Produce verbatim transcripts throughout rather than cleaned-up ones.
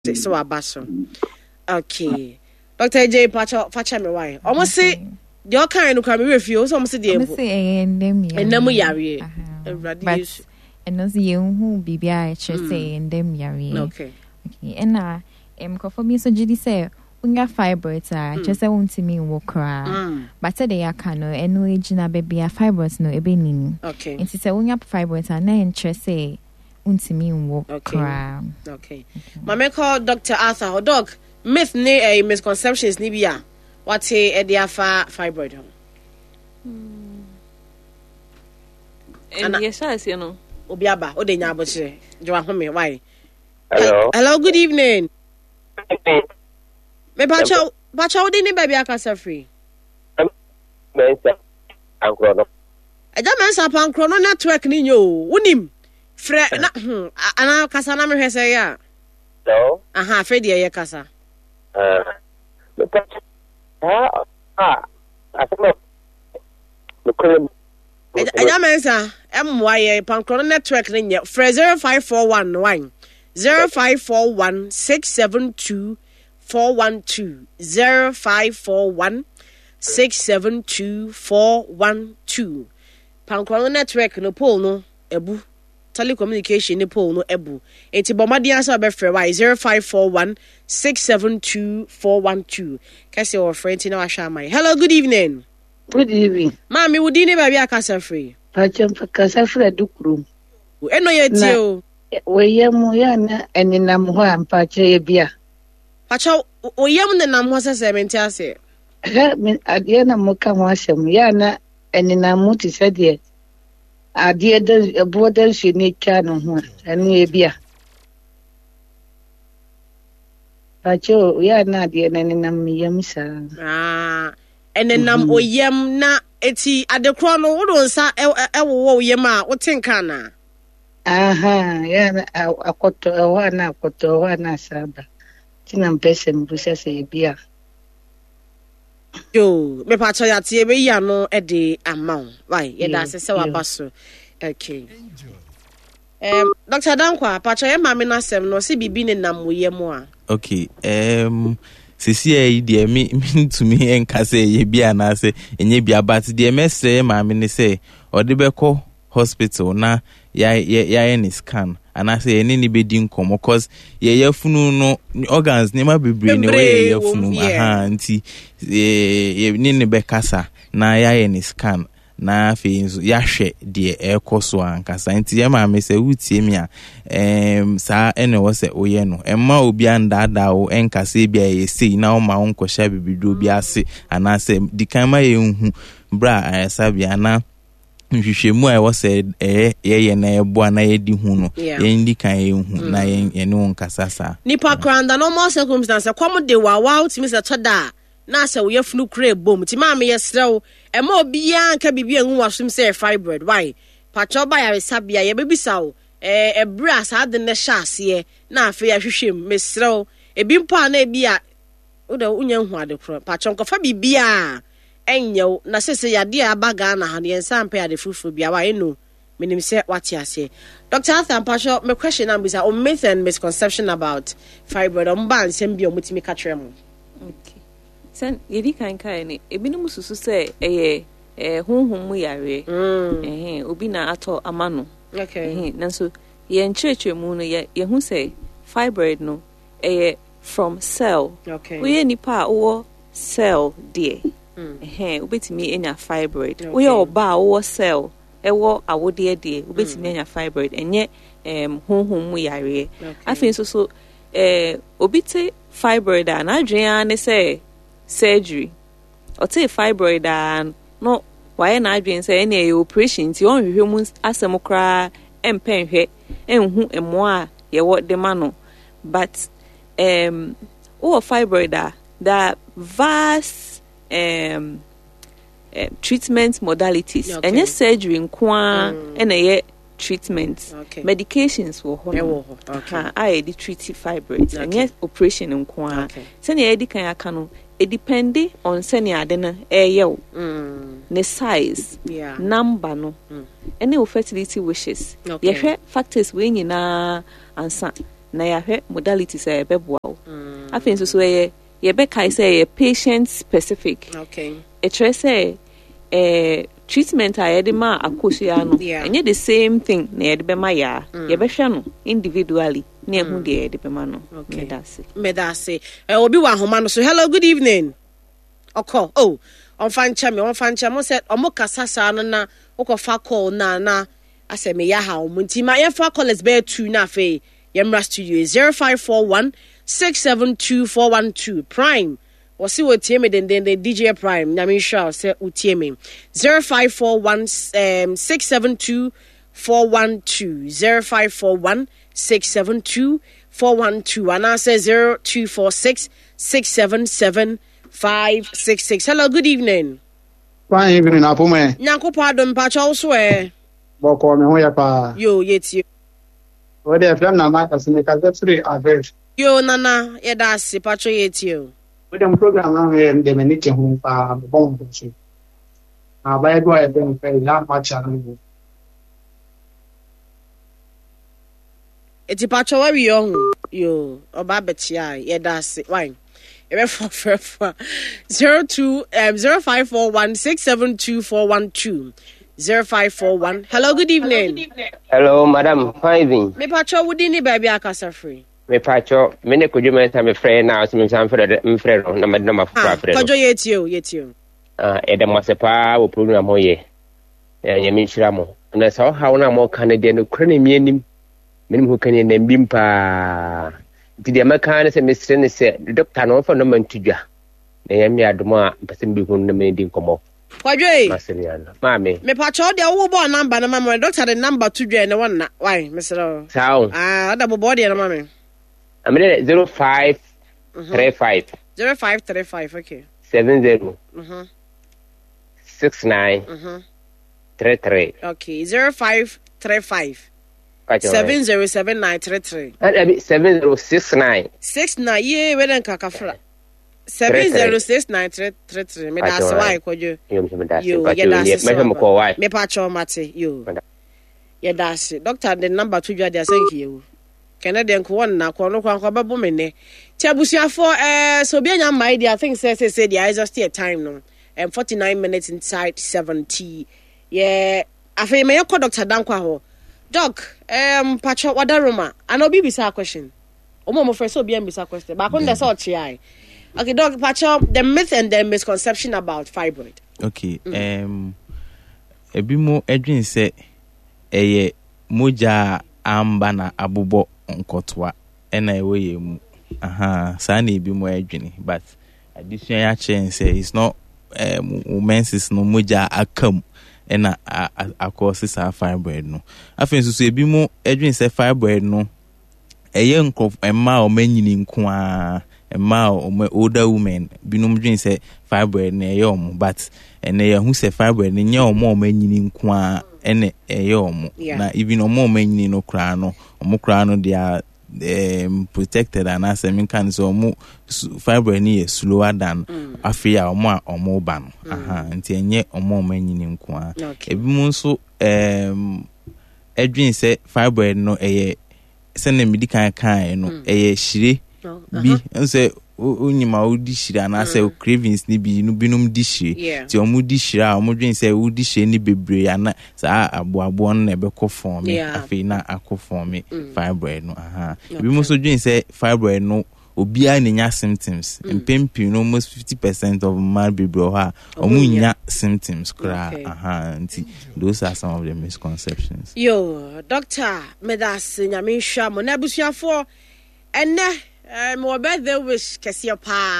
so abaso. Okay. Doctor J Pacha Pacha me why. Almost say the kind of come review so almost the almost say endem ya. Endem yari. But and no see who bibia che say endem yari. Okay. Okay. And na em ko for me so G D say unga fibroids are just say untimi wo kra. But say they aka no eno ejina baby a fibroids no ebe nini. Okay. Nti say unga fibroids are na enche say untimi wo kra. Okay. Mama call Doctor Arthur Dog. Myth ne a misconceptions ni bia. What say e dia fa fibroid ho. And yes as you know. Obi aba, o de nya aboche. Jo ahome why? Hello. Hello, good evening. Me bacha bacha odi ni baby akasa free. Mensa ankro. Eja mensa pankro no network ni nyo. Unim. Fre na ana kasa na me hwese ya. No. Aha, Fred ye kasa. Uh. Ah ah. Asema. Lokole. Eja mensa em wa ye pankro no network ni nye. Fre zero five four one one zero five four one six seven two four one two zero five four one six seven two four one two. Pankro network no pole no ebu. Telecommunication ni pole no ebu. Enti bomadi answer be free why zero five four one six seven two four one two. Kase your friend na wa shamai. Hello, good evening. Good evening. Mami wudi ni baby akasa free. Pacham kasa free dukuru. Eno ye tie o. Weyemu ya na eninam ho ampache ye bia. Pacha oyem ne nam ho sese menti ase. He min ade na muka ho asem ya na eninam ti sede. Ade de boden shi ni twa no ho enu ye bia. Pacha ya na ade na eninam yem sa. Ah, eninam oyem na eti adekro no wo do nsa ewo oyem a wo tinka na. Aha, ya na akoto ewa na akoto ewa na saba. Tina mpese mbusa se bia. Yo, me pacha ya tie be ya no e de amount. Why? Ye da sese wa baso. Okay. Um Doctor Dankwa, pacha ye mame na sem no se bibi ne nam wo ye mo a. Okay. Um sisi e de me me to me enka se ye bia na se enye bia but de me se mame ne se ode beko hospital na ya ya ya ni scan and I say any ni bedi nkomo cause ye yafunu no organs ni ma bebre ne we yafunu aha nti ye ni ne bekasa na ya ni scan na fe ya hwe de ekoso ankasa nti ye ma me se wutie mi a em sa ene wo se oye no emma obi anda da wo enkasa bia ye sei na o ma onko sha bibido bi ase ana se dikan ma ye hu bra ayasa bia na nhwehwemu a wo se eh ye na ebo na ye di hu no ye ndi kan ye hu na ye ye ne won kasasa nipa kranda no more circumstance kwam de wa wa utimi se toda na se wo yefunu kra bom ti ma me yesrew e ma obi ya nka bibia nwu wasum se fibroid why pacho ba ya sabia ye bebisa wo eh e bra sa de ne hyase na afi ya hwehwem mesrew e bi mpa na e bia wo da unya hu ade kro pacho nkofa bibia enyo na sese yade abaga na ha ne ensampe ade fufu bia wa eno menim se wati ase. Doctor Arthur Pacho, my question am is a myth and misconception about fibroid on ban sem bi omutimi ka trem. Okay. Sen yedi kan kai ni ebinum susu se eye eh honhom mu yare eh obi na ato amano. Okay. Eh nanso ye nchechwe mu no ye ye hu se fibroid no eye from cell. Okay. We nipa wo cell die. Eh obetimi enya fibroid. We oba wo cell ewo awode de obetimi enya fibroid enye em honhom mu yare. Afin so so eh obite fibroid an adwen ne say surgery or say fibroid an no why na adwen say any operation ti on hwehwe mu asem kra empenhwe enhu emo a ye wo de ma no but um o fibroid a that vast um uh, treatment modalities okay. Any surgery nkwa and a treatment okay. Medications wo ho okay. I dey treat fibroids okay. And yes operation nkwa okay. Sene e di kan aka no it depend on sene ade na e ye wo ne size yeah. Number no mm. Any fertility wishes okay. Ye hwe factors we nyina ansa na yɛahwɛ modalities a yɛbɛboa wo afei nso so ɛyɛ yɛbɛkae sɛ ɛyɛ patient specific okay ɛkyerɛ sɛ eh, treatment a yɛde ma akosua no ɛnyɛ the same thing na yɛde bɛma yɛa yɛbɛhwɛ no individually na ɛhu deɛ yɛde bɛma no medase medase obi wɔ ahoma no so hello good evening ɔkɔ oh ɔmfa nkyɛ me ɔmfa nkyɛ mo sɛ ɔmo kasa saa no na wokɔfa call na na asɛ me yɛ ha ɔmo nti ma yɛfa callers bɛyɛ two na afei yɛmmra studio zero five four one six seven two four one two prime wɔsi wɔ tie me dendenden D J Prime nyame nhwɛ sɛ wotie me zero five four one six seven two four one two zero five four one six seven two four one two anaasɛ zero two four six six seven seven five six six hello good evening fine evening apome nyankopɔn adom mpakyɛ wo so ɛ bɔkɔ me ho yɛ paa yo yɛtie wɔde afram na ma kasene kasa three average yo nana yɛda ase mpakyɛ yɛtie o wɔde program na yɛ de me ne ke ho paa bɔn ho so abaye do ayɛ bɛn fɛ ya ma cha no eti mpakyɛ wa wi yo yo ɔba bɛkyia yɛda ase why zero two um zero five four one six seven two four one two zero five four one. Hello, good evening. Hello, madam. Fine. Me pacho wudi ni baby akasa free. Me pacho me ne kojo me ta me frɛ na so me san frɛ me frɛ no na me na ma frɛ frɛ. Kojo yetio yetio. Ah, e da mo se pa wo program ho ye. Ya nya me hira mo. Na sa ha wo na mo kan de no kra na mi anim. Me nim ho kan na mbim pa. Ti de maka na se me sire ne se doctor no fa no mantudwa. Na ya mi adom a mpese bi hu na me di nkomo. Kwadwe. Masiriana. Mami. Me pacho de wo bo number na mama doctor the number to dwa na won na. Why, Mister Sao. Ah, da bo body na mama. Amene zero five three five. zero five three five okay. seven zero. Mhm. six nine. Mhm. three three. Okay, zero five three five. seven zero seven nine three three. And seven zero six nine. six nine ye we den kakafra. seven zero six nine three three three. Me da se why kojo. Yo me da se. Yo, Me me ko why. Me pa cho mate yo. Ye da se. Doctor the number to dwa dia senki yo. Canadian ko won na ko no kwa kwa babo me ne. Ti abusuafo eh so bi anya my dia I think say say say dia is just a time no. Um forty-nine minutes inside seventy. Yeah, afi me yeko Doctor Dankwa ho. Doc, um pacho wadaroma. Ano bi bisa question. Omo mo first so bi am bisa question. Ba kon dey say ochia. Okay, Doc, pacho the myth and the misconception about fibroid. Okay, mm. um ebi mo edwin say eye moja amba na abubo nkotwa ena ewe ye mu. Aha, sa na ebi mo edwin but addition ya change say it's not um women's no moja akam ena akose sa fibroid no. Afen so so ebi mo edwin say fibroid no eye nkof emma o manyini nko a emma o older women binom dwen say fibroid na eye omo but ene ye hu say fibroid ne nye omo o manyini nko a ene eye omo na even omo o manyini no kra no omo kra no dia um, protected and as I mean can so omo fibroid ni slower than mm. afia omo a omo ba no mm. aha nti enye omo o manyini nko a ebi mu nso um edwin say fibroid no eye sene medical kan no mm. eye hire oh, uh-huh. bi nse onyima odi hire na say mm. cravings ni bi no binum di hire ti omo di hire a omo dwen say odi hire ni bebre ana sa aboabo no na be ko form afi na akọ form mm. fibroid no aha okay. bi mo so dwen say fibroid no obia ne nya symptoms mm. mpempi no almost fifty percent of man bebre ha omo nya symptoms kra okay. aha nti those are some of the misconceptions. Yo doctor medas nyame hwa mo na busuafo ene mo birthday wish kese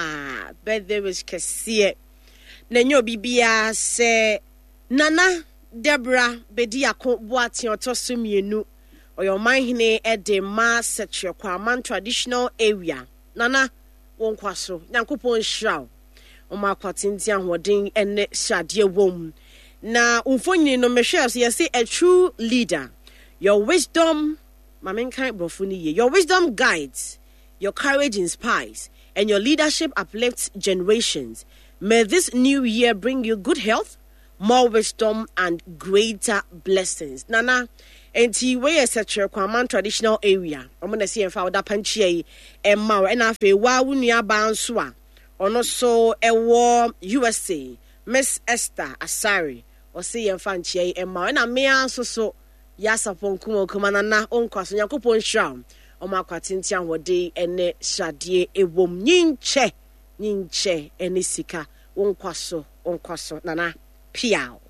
pa birthday wish kese na nyo bibia se Nana Deborah bedi akọ boati otoso mienu oyoman hene ede ma seche kwa man traditional area Nana won kwaso nyankopon hraw o ma kwatinti ahoden ene shade wom na umfonyi no mehwe so yesi a true leader your wisdom mamenkan brofuni ye your wisdom guides your courage inspires and your leadership uplifts generations. May this new year bring you good health, more wisdom and greater blessings. Nana enti we is a Kwaman traditional area I'm gonna see if I would panchie and ma and afe wa wunia banswa ono so e war U S A Miss Esther Asari or see and fanchie and ma and me so so yasapon kumo kumanana onkwaso yakopon sham o ma kwatintia wode ene shadie ewom nyinche nyinche ene sika onkwaso onkwaso nana piao.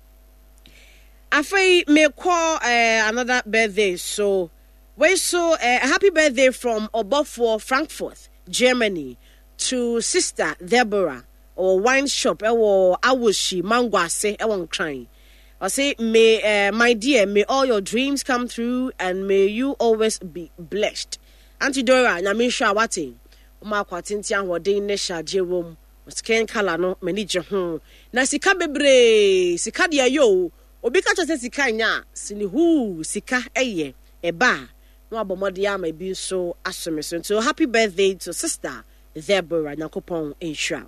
Afei me call uh, another birthday so we so uh, a happy birthday from Obofo Frankfurt Germany to sister Deborah or wine shop or Awushi Mangwase ewon crying. I say may uh, my dear may all your dreams come true and may you always be blessed. Auntie Dora nyamisha wate uma kwatintia hode ne shaje wom skin color no mani je ho na sika bebre sika de yo obi ka che sika nya sini hu sika eye eba no abomode ya ma bi so asome so. So happy birthday to sister Deborah Nakopon Insha.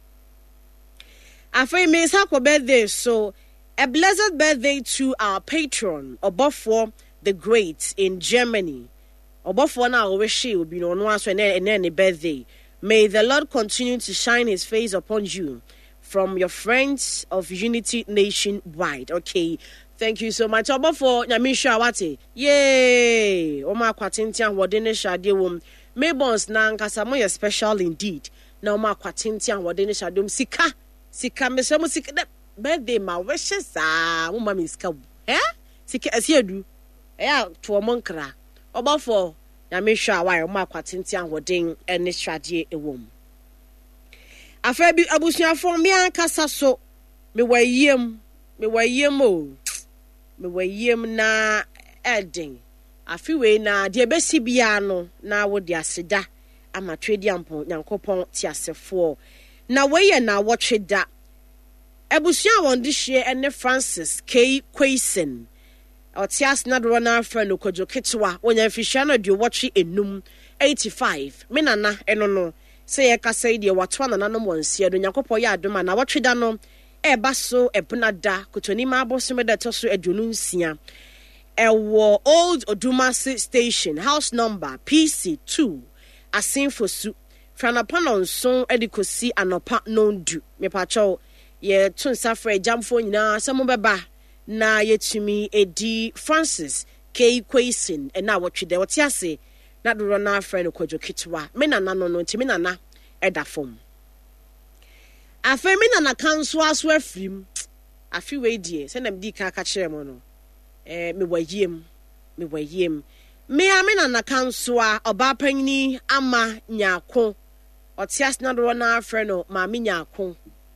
Afei me sa ko birthday so a blessed birthday to our patron Obofo the Great in Germany. Obofo na oweshi obi no no aso na na birthday. May the Lord continue to shine his face upon you from your friends of Unity nationwide. Okay, thank you so much. Obofo nyamisha wate. Yay! Oma kwatintia wode ne shade wom. Maybons na nkasa mo ye special indeed. Na oma kwatintia wode ne shade wom sika. Sika mesemo sika birthday ma wishes ah mo mama sika. Eh? Sika asiedu. Eh to omonkra. Obofo nyamisha wa oma kwatintia wode ne shade ewom. Afebi abusuafo me ankasa so me wayem me wayem o me wayem na eden afiwe na de besi bia no na wo de aseda ama twedi ampo nyankopon tiasefo na weye na wo tweda abusua won de hye ene Francis K Quason otias na do na afra no kodwo ketwa wonya fihia na de wotwe enum eighty-five me nana eno no say ye kasa ide watwa na nanom wansia do nyankopɔ ya adoma na watweda no e ba so ebunada kotoni ma aboso me da toso adunu nsia ewo old Odumasi station house number P C two asinfosu franapanon so edikosi anopa nondu me pacho ye tunsa fra jamfo nyina samo beba na yetumi edi Francis K Quason e na watweda wotiase na do na friend kwadwo kitwa me nana no no ntimi nana eda fom afa me nana kanso aso afrim afi we die se na mdi ka ka kire mo no eh me wayem me wayem me a me nana kanso a oba panyi ama nyako otias na do na friend no ma me nyako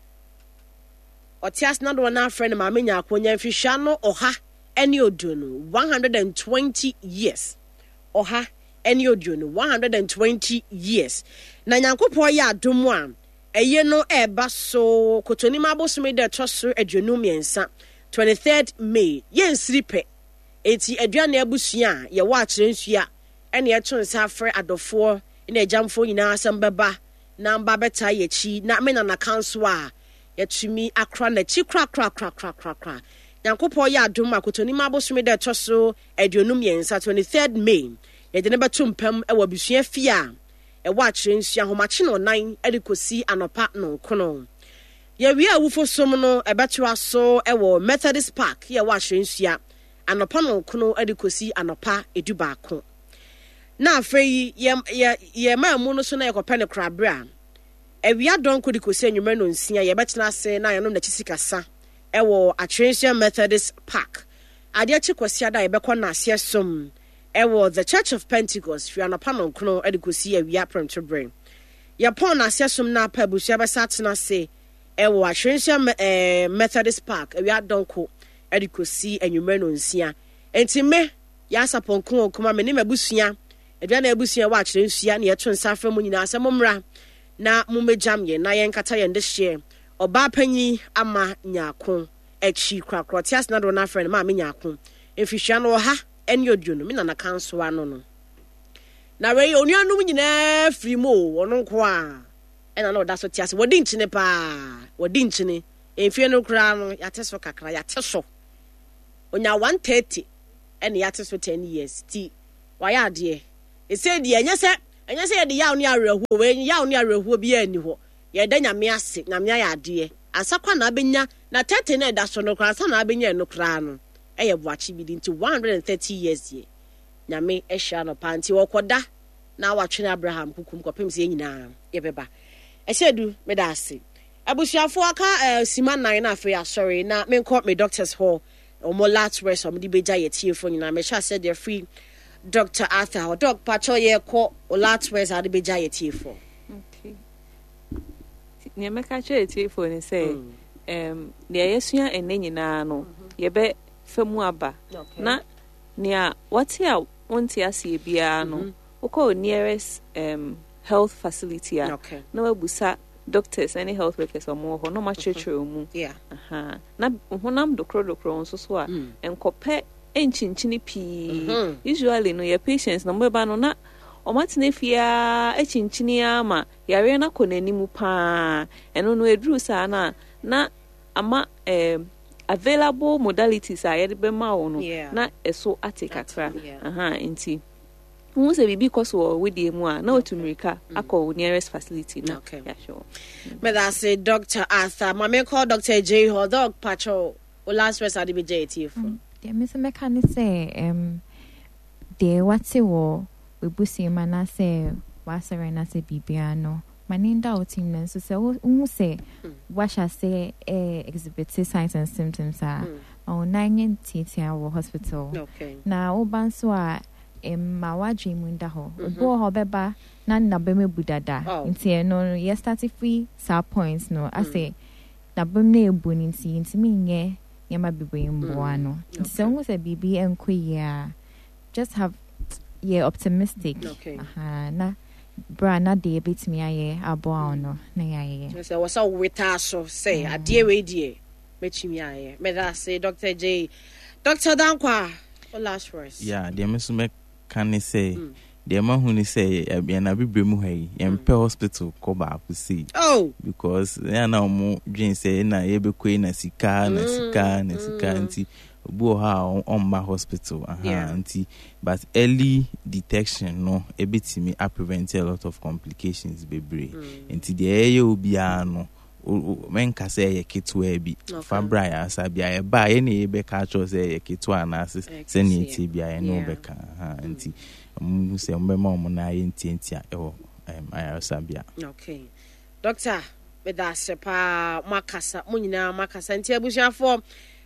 otias na do na friend ma me nyako nya fihwa no oha eni odu no one hundred twenty years oha eni odu no one hundred twenty years na nyankopɔ ya adomu a eye no eba so kotoni mabosome de toso aduonu miensa twenty-third May yen siripe eti aduane abusua ye wa akyerensua ene eto nsa afre adofo ene ejamfo nyina asem beba na mba beta ye chi na me na na kanso a yetumi akra na chi kra kra kra kra kra kra nyankopɔ ya adomu a kotoni mabosome de toso aduonu miensa twenty-third May ye de ne beto mpam e wa busua fia e wa kyerensua homache no nan edikosi anopa no kono ye wi awufo som no e beto aso e wo Methodist Park ye wa kyerensua anopa no kono edikosi anopa edubaako na afei ye ye ye mamu no so na ye kopene krabra e wi adon ko dikosi anwuma no nsia ye betena ase na ye no na chisikasa e wo akyerensua Methodist Park ade akyikosia da ye bekɔ na ase som ewo the Church of Pentecost fi anapano kono edikosi awia premto brain ya pon asesum na pa busia besatena se ewo ahwenhia eh, Methodist Park awia donko edikosi anwumre no nsia entime ya sapon ko kuma me ne mabusua edua na abusua wa akire nsia na yeto nsafa mu nyina asemomra na mumejam ye na yenkata ye nde hye oba panyi ama nyako echi krakroti na do na friend ma me nyako efihia no ha eni oduno me na na kanso ano no na we onuanum nyina free mo wono nko a ena na oda so tiase wodi nchine pa wodi nchine emfie no kra no yateso kakra yateso onya one thirty ɛne yɛate so ten years ti wayɛ adeɛ ɛsɛ deɛ ɛnyɛ sɛ ɛnyɛ sɛ yɛde yaw ne awerɛhoɔ wei yaw ne awerɛhoɔ bi ani hɔ yɛda nyame ase nyame ayɛ adeɛ asakwa na abɛnya na tete na ɛda so no koraa sa na abɛnya no koraa no ɛyɛ boakye bi di nti one hundred thirty years yɛ nyame ɛhyɛ no pa nti wɔkɔda na watwene Abraham kukum kɔpem sɛ nyinaa yɛbɛba ɛhyɛ du meda ase abusuafo aka uh, sima nine na afei asɔre na menkɔ me doctors hall ɔmo last rest ɔmo de begya yɛtiefo nyinaa mehyɛ sɛ deɛ free Doctor Arthur doc pacho yɛkɔ last rest ade begya yɛtiefo okay nea mɛka kyerɛ yɛtiefo ne sɛ em deɛ yɛsua ɛnɛ nyinaa no yɛbɛ famu aba na nea wɔte a wɔnte aseɛ biara no wokɔ nearest um, health facility a okay. na wabusa doctors and health workers ɔmo hɔ na makyerɛkyerɛ mu yeah aha na honam dokro dokro nso so a nkɔpɛ enchinchini pii usually no your patients na mbeba no na ɔmatena fia echinchini ama yare na kɔ n'animu paa ɛno no eduru saa na na ama um, available modalities a yɛde bɛma wo no yeah. na ɛso ate kakra yeah. aha nti who say bibi koso with the mu a na otumirika akọ nearest facility na okay yeah sure but I say Doctor Arthur my call Doctor J Ho dog patrol o last rest ade be J T F yeah me say meka ne say um de wate wo we busi ma na say wasere na say bibia no maninda o team na so say who say what shall say eh exhibit signs and symptoms are on nine titia wo hospital okay na oban so a emma wadwe mu nda ho obo ho beba na na be mebu dada nti no ye start free sa points no I say na bem na ebu ni nti nti me nye yema bebe mboa no nti se wo say bibi enko ya just have yeah optimistic aha na bra na de betimi aye abo no na yaye say was a wita so say ade we die metimi aye me da say Doctor J Doctor Dankwa last words yeah de me so me can say the man who say na bibre mu ha yi empe hospital ko ba ku see oh because ya na mo dream say na ye be koi na sika na sika na sika nti obu ha on ba hospital aha nti but early detection no e betimi a prevent a lot of complications bebre nti de ye obi a no men ka say ye kitwa bi fabra ya sabia ye ba ye ne ye be ka cho say ye kitwa na se se ne ti bia ye no be ka ha nti mu se mbe ma mo na ye nti a e ho ayar sabia okay doctor with that sepa makasa mo nyina makasa nti abusuafo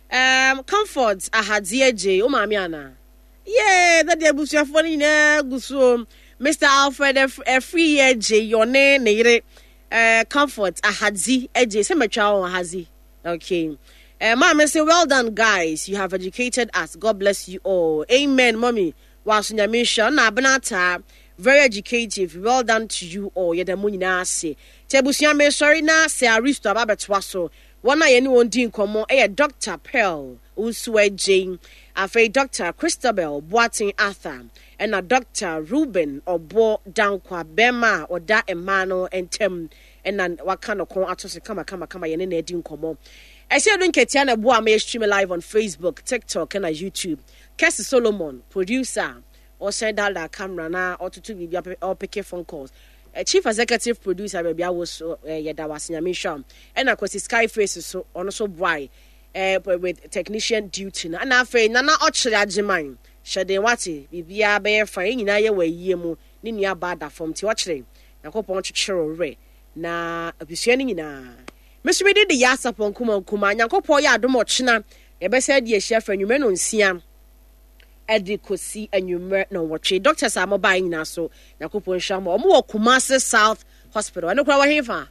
um comfort ahadie je o ma me ana yeah that the abusuafo nyina guso Mister Alfred a free year je yone ne yire Uh, comfort ahadzi eje se metwa on ahadzi okay uh, mama say well done guys you have educated us god bless you all amen mommy wasunya mission na benata very educative well done to you all yeda mo nyina ase tebusia me sorry na say aristo ababetwa so wona ye ni won din komo e Doctor Pearl Usuwe Jane afei Doctor Christabel Boatin Arthur and a Doctor Ruben Obo Dankwa Bema Oda Emano entem and then wakano kon atose kama kama kama ye na edi nkomo I say don't ketia na bo am stream live on Facebook, TikTok and YouTube. Kessi Solomon producer or send out that camera na or to to be or pick phone calls. Uh, chief executive producer baby I was uh, yeda wasinyamisha and of course Skyface so also boy uh, with technician duty na na afei na na ochre agiman shede wati bibia be fa nyina ye wa yie mu ni nua bada from ti ochre yakopon chichiro re na abusua ni nyina mesumi de de yasa pon kuma kuma yakopon ya adom ochena ye be say de ehia fa nwume no nsia edikosi anwume no woche doctors are mobile nyina so yakopon hwam omo wo Kumasi South Hospital eno kura wa hefa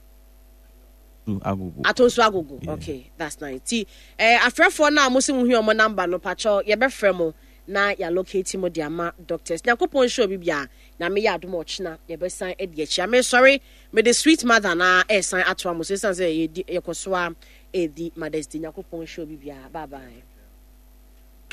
agogo atonso agogo yeah. Okay that's nice ti eh afrefo na mo se mu hu omo number no pacho ye be frɛ mo na ya locate mo dia ma doctors yakopon show bibia na me ya adom ochena ye be san e de achia me sorry me the sweet mother na e san atwa mo se san say ye ye kosoa e di Mother's Day yakopon show bibia bye bye.